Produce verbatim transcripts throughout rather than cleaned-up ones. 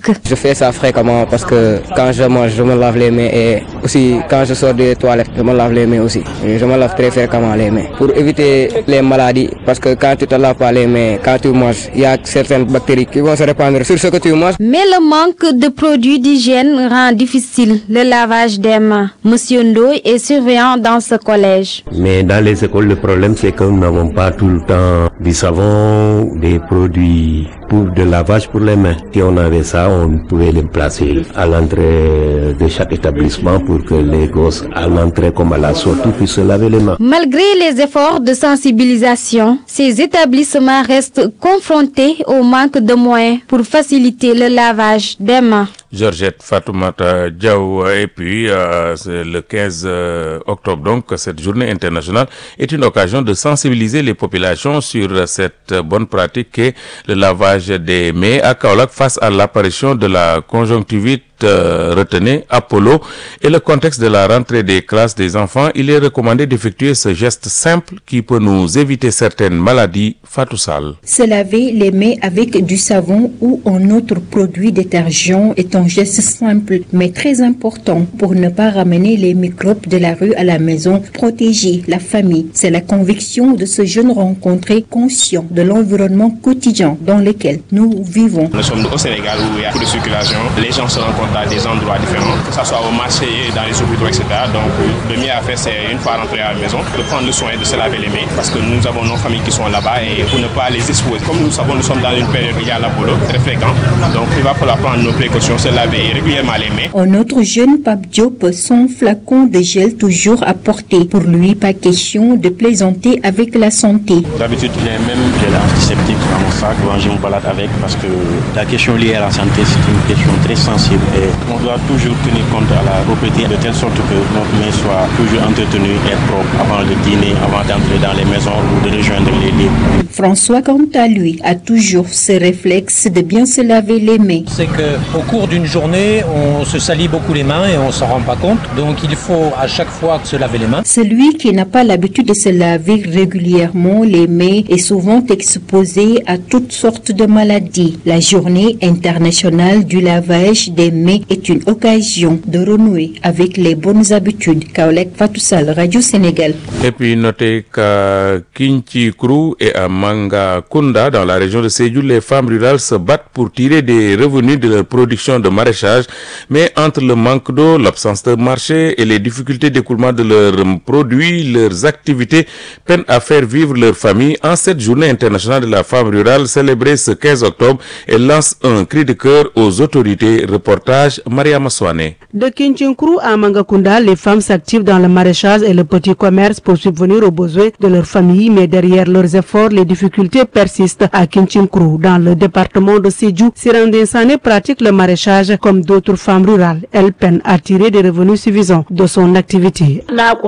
masque. Je fais ça fréquemment parce que quand je mange, je me lave les mains et aussi quand je sors des toilettes, je me lave les mains aussi. Et je me lave très fréquemment les mains pour éviter les maladies parce que quand tu te laves pas les mains, quand tu manges, il y a certaines bactéries qui vont se répandre sur ce que tu manges. Mais le manque de produits d'hygiène rend difficile le lavage des mains. Monsieur Ndoye est surveillant dans ce collège. Mais dans les écoles, le problème c'est que nous n'avons pas tout le temps du savon, des produits pour de lavage pour les mains. Si on avait ça, on pouvait les placer à l'entrée de chaque établissement pour que les gosses, à l'entrée comme à la sortie, puissent se laver les mains. Malgré les efforts de sensibilisation, ces établissements restent confrontés au manque de moyens pour faciliter le lavage des mains. Georgette Fatoumata Diaw, et puis euh, c'est le quinze euh, octobre, donc cette journée internationale est une occasion de sensibiliser les populations sur cette bonne pratique qu'est le lavage des mains à Kaolack face à l'apparition de la conjonctivite. Euh, retenez Apollo et le contexte de la rentrée des classes des enfants, il est recommandé d'effectuer ce geste simple qui peut nous éviter certaines maladies. Fatou Sall. Se laver les mains avec du savon ou un autre produit détergent est un geste simple mais très important pour ne pas ramener les microbes de la rue à la maison, protéger la famille. C'est la conviction de ce jeune rencontré conscient de l'environnement quotidien dans lequel nous vivons. Nous sommes au Sénégal où il y a beaucoup de circulation, les gens se rencontrent à des endroits différents, que ce soit au marché, dans les hôpitaux, et cetera. Donc le mieux à faire, c'est une fois rentré à la maison, de prendre le soin de se laver les mains parce que nous avons nos familles qui sont là-bas et pour ne pas les exposer. Comme nous savons, nous sommes dans une période où il y a l'Apollo très fréquent, donc il va falloir prendre nos précautions, se laver régulièrement les mains. Un autre jeune, Pape Diop, son flacon de gel toujours à portée. Pour lui, pas question de plaisanter avec la santé. D'habitude, il y a même gel antiseptique dans mon sac, quand je me balade avec parce que la question liée à la santé, c'est une question très sensible. Et on doit toujours tenir compte à la propriété de telle sorte que notre main soit toujours entretenue et propre avant le dîner, avant d'entrer dans les maisons ou de rejoindre les lits. François, quant à lui, a toujours ce réflexe de bien se laver les mains. C'est qu'au cours d'une journée, on se salit beaucoup les mains et on ne s'en rend pas compte. Donc il faut à chaque fois se laver les mains. Celui qui n'a pas l'habitude de se laver régulièrement les mains est souvent exposé à toutes sortes de maladies. La journée internationale du lavage des mains est une occasion de renouer avec les bonnes habitudes. Kaolack, Fatou Sall, Radio Sénégal. Et puis notez qu'à Kinchikru et à Mangakunda, dans la région de Sédhiou, les femmes rurales se battent pour tirer des revenus de leur production de maraîchage. Mais entre le manque d'eau, l'absence de marché et les difficultés d'écoulement de leurs produits, leurs activités peinent à faire vivre leur famille. En cette journée internationale de la femme rurale célébrée ce quinze octobre, elle lance un cri de cœur aux autorités. Reportage Mariama Swane. De Kinchinkru à Mangakunda, les femmes s'activent dans le maraîchage et le petit commerce pour subvenir aux besoins de leur famille, mais derrière leurs efforts, les difficultés persistent à Kinchinkru. Dans le département de Sédhiou, Sirandin Sané pratique le maraîchage comme d'autres femmes rurales. Elle peine à tirer des revenus suffisants de son activité.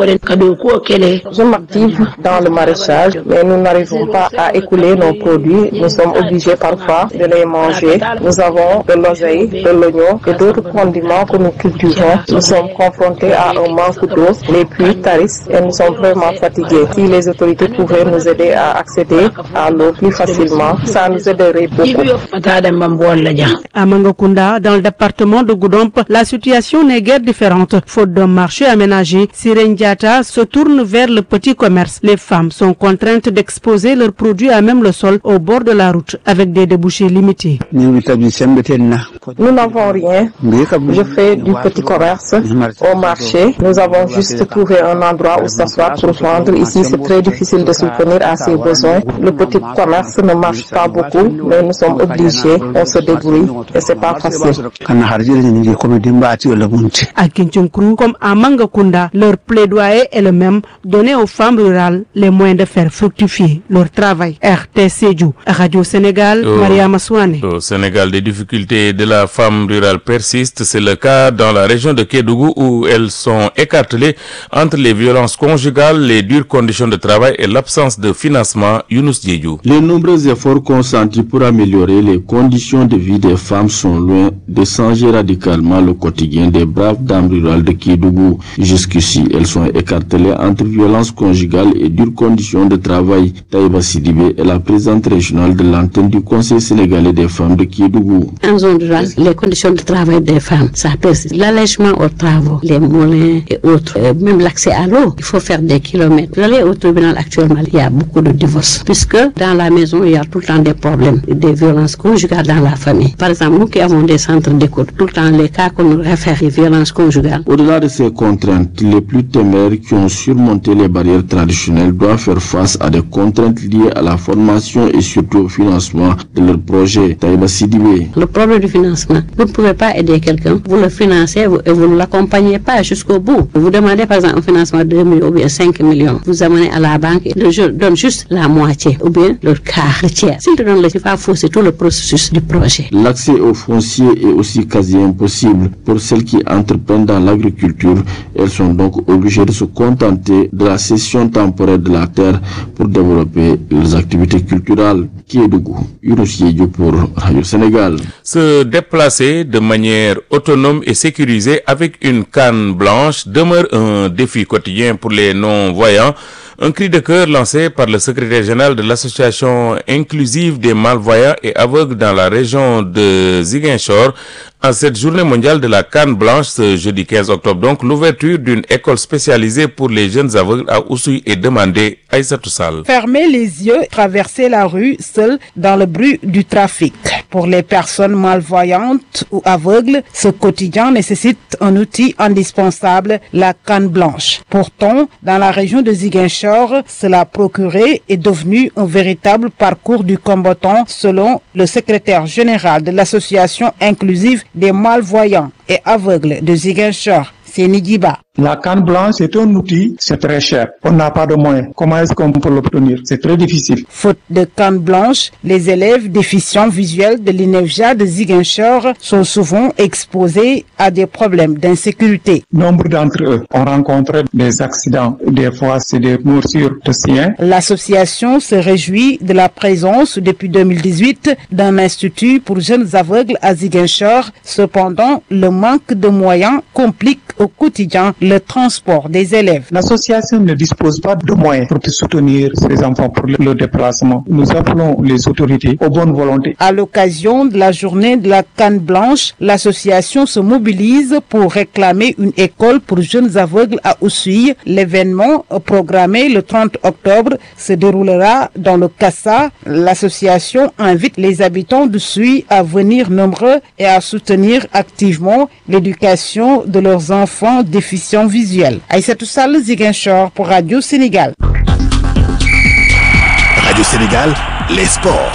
Je m'active dans le maraîchage, mais nous n'arrivons pas à écouler nos produits. Nous sommes obligés parfois de les manger. Nous avons de l'oseille, de l'oignon et d'autres condiments que nous cultivons. Nous sommes confrontés à un manque d'eau, les pluies tarissent et nous sommes vraiment fatigués. Si les autorités pouvaient nous aider à accéder à l'eau plus facilement, ça nous aiderait beaucoup. À Mangakunda, dans le département de Goudomp, la situation n'est guère différente. Faute d'un marché aménagé, Sirène Diata se tourne vers le petit commerce. Les femmes sont contraintes d'exposer leurs produits à même le sol au bord de la route avec des débouchés limités. Nous n'avons rien. Je fais du petit commerce au marché. Nous avons juste trouvé un endroit où s'asseoir pour vendre. Ici, c'est très difficile de subvenir à ses besoins. Le petit commerce ne marche pas beaucoup, mais nous sommes obligés. On se débrouille et c'est pas facile. À Kinchinkru, comme à Mangakunda, leur plaidoyer est le même, donner aux femmes rurales les moyens de faire fructifier leur travail. R T Sédhiou, Radio Sénégal, au, Mariama Swane. Au Sénégal, les difficultés de la femme rurale persistent. C'est le cas dans la région de Kédougou où elles sont écartelées entre les violences conjugales, les dures conditions de travail et l'absence de financement. Younous Diédiou. Les nombreux efforts consentis pour améliorer les conditions de vie des femmes sont loin d'être de changer radicalement le quotidien des braves dames rurales de Kédougou. Jusqu'ici, elles sont écartelées entre violence conjugale et dures conditions de travail. Taïba Sidibé est la présidente régionale de l'antenne du Conseil sénégalais des femmes de Kédougou. En zone rurale, les conditions de travail des femmes, ça persiste. L'allègement aux travaux, les moulins et autres, euh, même l'accès à l'eau, il faut faire des kilomètres. Vous allez au tribunal actuellement, il y a beaucoup de divorces, puisque dans la maison, il y a tout le temps des problèmes, des violences conjugales dans la famille. Par exemple, nous qui avons des centres d'écoute, tout le temps les cas qu'on nous réfère des violences conjugales. Au-delà de ces contraintes, les plus téméraires qui ont surmonté les barrières traditionnelles doivent faire face à des contraintes liées à la formation et surtout au financement de leurs projets. Taïba Sidibé. Le problème du financement, vous ne pouvez pas aider quelqu'un, vous le financez vous, et vous ne l'accompagnez pas jusqu'au bout. Vous demandez par exemple un financement de deux millions ou bien cinq millions, vous amenez à la banque et le jeu donne juste la moitié ou bien le quart, le tiers. S'il te donne le chiffre, il faut fausser tout le processus du projet. L'accès au foncier est aussi quasi impossible pour celles qui entreprennent dans l'agriculture. Elles sont donc obligées de se contenter de la cession temporaire de la terre pour développer leurs activités culturelles. Kédougou, Younouss Diop pour Radio Sénégal. Se déplacer de manière autonome et sécurisée avec une canne blanche demeure un défi quotidien pour les non-voyants. Un cri de cœur lancé par le secrétaire général de l'association inclusive des malvoyants et aveugles dans la région de Ziguinchor en cette journée mondiale de la canne blanche ce jeudi quinze octobre. Donc l'ouverture d'une école spécialisée pour les jeunes aveugles à Oussouye est demandée. Aïssatou Sall. Fermer les yeux, traverser la rue seul dans le bruit du trafic. Pour les personnes malvoyantes ou aveugles, ce quotidien nécessite un outil indispensable, la canne blanche. Pourtant, dans la région de Ziguinchor, cela procuré est devenu un véritable parcours du combattant selon le secrétaire général de l'association inclusive des malvoyants et aveugles de Ziguinchor, Séni Diba. La canne blanche, c'est un outil, c'est très cher. On n'a pas de moyens. Comment est-ce qu'on peut l'obtenir? C'est très difficile. Faute de canne blanche, les élèves déficients visuels de l'I N E F J A de Ziguinchor sont souvent exposés à des problèmes d'insécurité. Nombre d'entre eux ont rencontré des accidents. Des fois, c'est des morsures de chiens. L'association se réjouit de la présence depuis deux mille dix-huit d'un institut pour jeunes aveugles à Ziguinchor. Cependant, le manque de moyens complique au quotidien le transport des élèves. L'association ne dispose pas de moyens pour soutenir ces enfants pour le déplacement. Nous appelons les autorités aux bonnes volontés. À l'occasion de la journée de la canne blanche, l'association se mobilise pour réclamer une école pour jeunes aveugles à Oussouye. L'événement, programmé le trente octobre, se déroulera dans le Kassa. L'association invite les habitants d'Oussouye à venir nombreux et à soutenir activement l'éducation de leurs enfants déficients visuels. Aïssatou Sall, Ziguinchor pour Radio Sénégal. Radio Sénégal, les sports.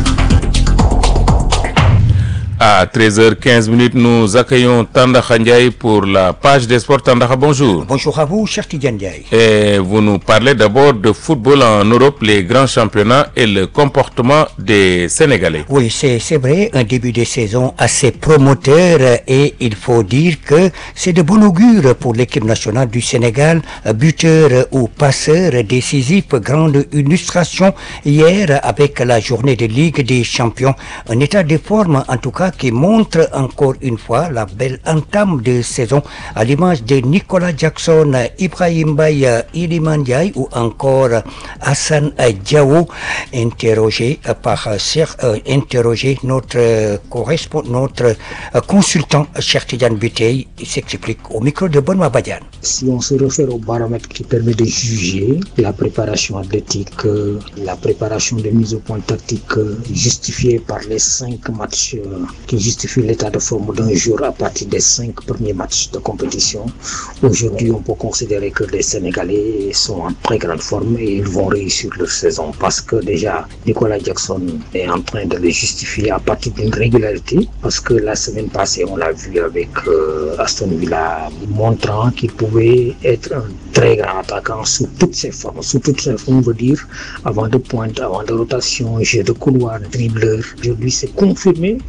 À treize heures quinze, nous accueillons Tandakha Ndiaye pour la page des sports. Tandakha, bonjour. Bonjour à vous, cher Tidiane Ndiaye. Et vous nous parlez d'abord de football en Europe, les grands championnats et le comportement des Sénégalais. Oui, c'est, c'est vrai, un début de saison assez promoteur et il faut dire que c'est de bon augure pour l'équipe nationale du Sénégal. Buteur ou passeur décisif, grande illustration hier avec la journée de Ligue des Champions. Un état de forme en tout cas qui montre encore une fois la belle entame de saison à l'image de Nicolas Jackson, Ibrahim Baye, Iliman Ndiaye ou encore Hassan Diawo, interrogé par Cheikh, euh, interrogé notre euh, correspondant, notre euh, consultant Cheikh Tidiane Biteye, il s'explique au micro de Benoît Badiane. Si on se réfère au baromètre qui permet de juger la préparation athlétique, euh, la préparation de mise au point tactique euh, justifiée par les cinq matchs euh, qui justifie l'état de forme d'un jour à partir des cinq premiers matchs de compétition. Aujourd'hui, on peut considérer que les Sénégalais sont en très grande forme et ils vont réussir leur saison parce que déjà Nicolas Jackson est en train de les justifier à partir d'une régularité parce que la semaine passée, on l'a vu avec euh, Aston Villa, montrant qu'il pouvait être un très grand attaquant sous toutes ses formes. Sous toutes ses formes, on veut dire avant de pointe, avant de rotation, jeu de couloir, dribbleur. Aujourd'hui, c'est confirmé dans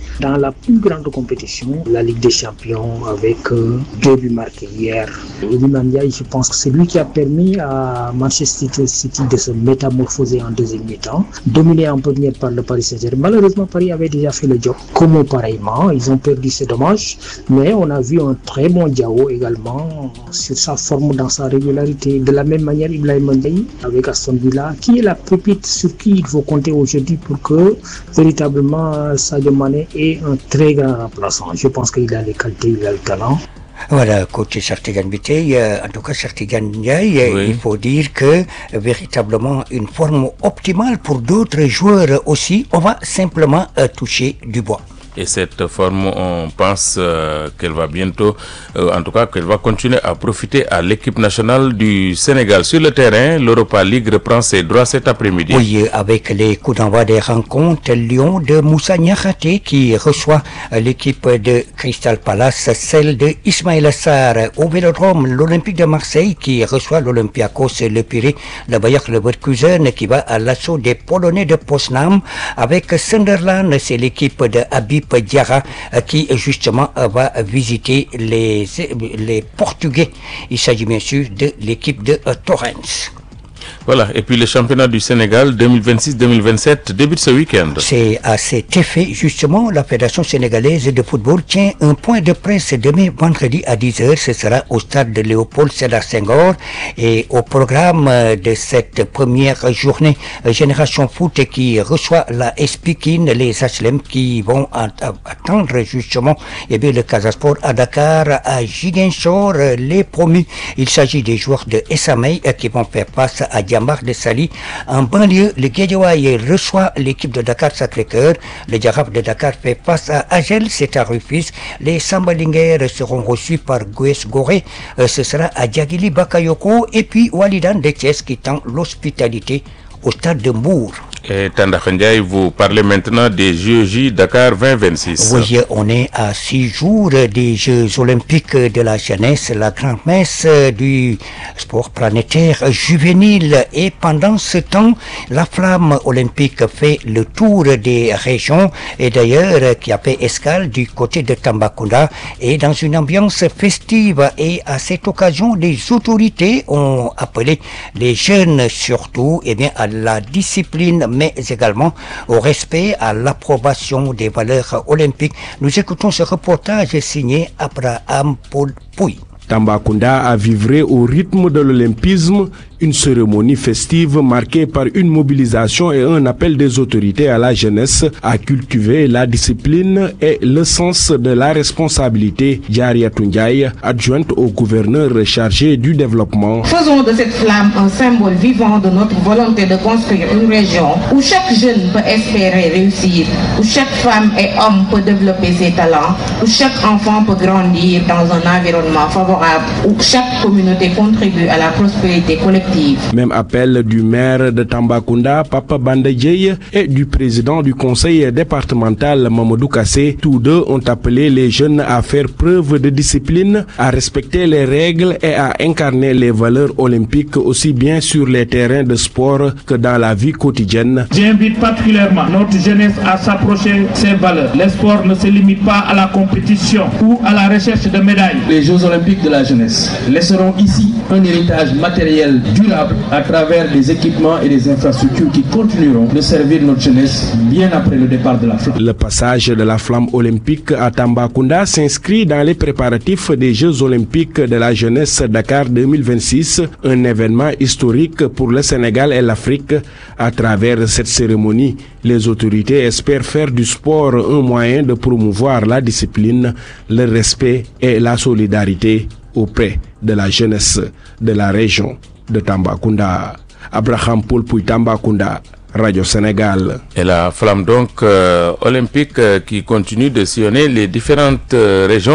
la plus grande compétition, la Ligue des Champions, avec euh, deux buts marqués hier. Iliman Ndiaye, je pense que c'est lui qui a permis à Manchester City de se métamorphoser en deuxième mi-temps, dominé en première par le Paris Saint-Germain. Malheureusement, Paris avait déjà fait le job. Como pareillement, ils ont perdu, c'est dommage, mais on a vu un très bon Diao également sur sa forme, dans sa régularité. De la même manière, Ibrahima Ndiaye avec Aston Villa, qui est la pépite sur qui il faut compter aujourd'hui pour que véritablement Sadio Mané est un très grand remplaçant. Je pense qu'il a les qualités, il a le talent. Voilà, coach Sartigan Bitey, euh, en tout cas Sartigan Ndiaye, oui. Il faut dire que euh, véritablement une forme optimale pour d'autres joueurs aussi. On va simplement euh, toucher du bois. Et cette forme, on pense euh, qu'elle va bientôt, euh, en tout cas qu'elle va continuer à profiter à l'équipe nationale du Sénégal. Sur le terrain, l'Europa League reprend ses droits cet après-midi. Oui, avec les coups d'envoi des rencontres, Lyon de Moussa Niakhaté qui reçoit l'équipe de Crystal Palace, celle de Ismaïla Sarr. Au Vélodrome, l'Olympique de Marseille qui reçoit l'Olympiakos, le Pirée, le Bayer Leverkusen qui va à l'assaut des Polonais de Poznan. Avec Sunderland, c'est l'équipe de Habib Diarra qui justement va visiter les, les Portugais. Il s'agit bien sûr de l'équipe de Torrens. Voilà, et puis le championnat du Sénégal deux mille vingt-six deux mille vingt-sept débute ce week-end. C'est à cet effet, justement, la Fédération sénégalaise de football tient un point de presse demain vendredi à dix heures. Ce sera au stade de Léopold Sédar Senghor. Et au programme de cette première journée, Génération Foot qui reçoit la S Pikine, les H L M qui vont attendre justement eh bien, le Casa Sport à Dakar, à Ziguinchor, les promus. Il s'agit des joueurs de Essamay qui vont faire face à Diambar de Sali. En banlieue, le Guédiawaye reçoit l'équipe de Dakar Sacré-Cœur. Le Djarab de Dakar fait face à Agel, c'est à Rufis. Les Sambalingers seront reçus par Gues Goré. Euh, ce sera à Diagili Bakayoko. Et puis Walidan de Thiès qui tend l'hospitalité au stade de Mour. Et Tanda Khandiaï, vous parlez maintenant des J O J Dakar vingt vingt-six. Oui, on est à six jours des Jeux Olympiques de la jeunesse, la grande messe du sport planétaire juvénile. Et pendant ce temps, la flamme olympique fait le tour des régions et d'ailleurs qui a fait escale du côté de Tambacounda et dans une ambiance festive. Et à cette occasion, les autorités ont appelé les jeunes surtout eh bien, à la discipline mais également au respect, à l'approbation des valeurs olympiques. Nous écoutons ce reportage signé Abraham Paul Pouy. Tambacounda a vivré au rythme de l'olympisme, une cérémonie festive marquée par une mobilisation et un appel des autorités à la jeunesse à cultiver la discipline et le sens de la responsabilité. Diaria Tundiaye, adjointe au gouverneur chargé du développement. Faisons de cette flamme un symbole vivant de notre volonté de construire une région où chaque jeune peut espérer réussir, où chaque femme et homme peut développer ses talents, où chaque enfant peut grandir dans un environnement favorable, où chaque communauté contribue à la prospérité collective. Même appel du maire de Tambacounda, Papa Bandadjeye, et du président du conseil départemental, Mamadou Kassé. Tous deux ont appelé les jeunes à faire preuve de discipline, à respecter les règles et à incarner les valeurs olympiques aussi bien sur les terrains de sport que dans la vie quotidienne. J'invite particulièrement notre jeunesse à s'approcher de ces valeurs. Le sport ne se limite pas à la compétition ou à la recherche de médailles. Les Jeux olympiques de la jeunesse laisseront ici un héritage matériel durable à travers des équipements et des infrastructures qui continueront de servir notre jeunesse bien après le départ de la flamme. Le passage de la flamme olympique à Tambacounda s'inscrit dans les préparatifs des Jeux olympiques de la jeunesse Dakar deux mille vingt-six, un événement historique pour le Sénégal et l'Afrique. À travers cette cérémonie, les autorités espèrent faire du sport un moyen de promouvoir la discipline, le respect et la solidarité auprès de la jeunesse de la région de Tambacounda. Abraham Paul Pouy, Tambacounda, Radio Sénégal. Et la flamme donc euh, olympique euh, qui continue de sillonner les différentes euh, régions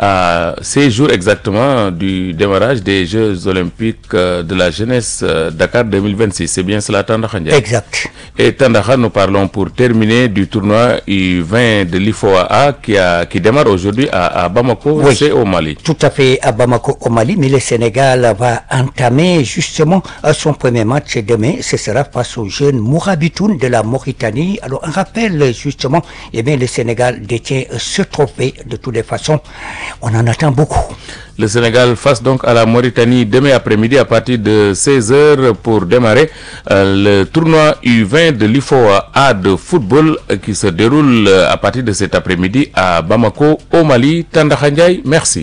à ces jours exactement du démarrage des Jeux olympiques euh, de la jeunesse euh, Dakar deux mille vingt-six. C'est bien cela, Tanda Khandiaye? Exact. Et Tanda Khan, nous parlons pour terminer du tournoi U vingt de l'I F O A A qui, a, qui démarre aujourd'hui à, à Bamako, oui, c'est au Mali. Tout à fait, à Bamako au Mali, mais le Sénégal va entamer justement son premier match demain. Ce sera face aux jeunes Mourabitoun de la Mauritanie. Alors, un rappel, justement, eh bien, le Sénégal détient ce trophée de toutes les façons. On en attend beaucoup. Le Sénégal face donc à la Mauritanie demain après-midi à partir de seize heures pour démarrer euh, le tournoi U vingt de l'I F O A de football euh, qui se déroule euh, à partir de cet après-midi à Bamako, au Mali. Tandakha Ndiaye, merci.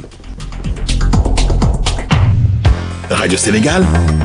Radio Sénégal.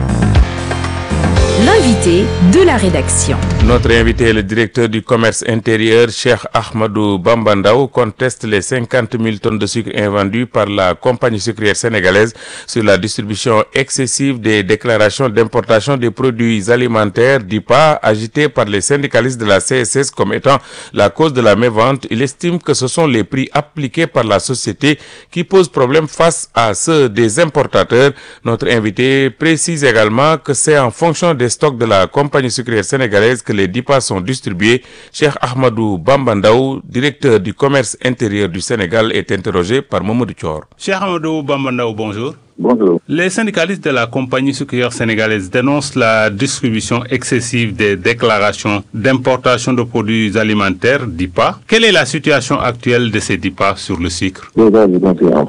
L'invité de la rédaction. Notre invité est le directeur du commerce intérieur, Cheikh Ahmadou Bamba Ndao, conteste les cinquante mille tonnes de sucre invendues par la compagnie sucrière sénégalaise sur la distribution excessive des déclarations d'importation des produits alimentaires D I P A, agitées par les syndicalistes de la C S S comme étant la cause de la mévente. Il estime que ce sont les prix appliqués par la société qui posent problème face à ceux des importateurs. Notre invité précise également que c'est en fonction des stocks de la compagnie sucrière sénégalaise que les D I P A sont distribués. Cheikh Ahmadou Bamba Ndao, directeur du commerce intérieur du Sénégal, est interrogé par Mamadou Thior. Cheikh Ahmadou Bamba Ndao, bonjour. Bonjour. Les syndicalistes de la compagnie sucrière sénégalaise dénoncent la distribution excessive des déclarations d'importation de produits alimentaires D I P A. Quelle est la situation actuelle de ces D I P A sur le sucre? Déjà, je confirme.